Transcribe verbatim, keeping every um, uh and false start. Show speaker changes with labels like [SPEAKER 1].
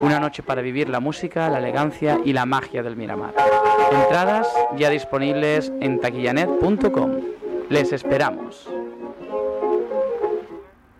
[SPEAKER 1] Una noche para vivir la música, la elegancia y la magia del Miramar. Entradas ya disponibles en taquillanet punto com. Les esperamos.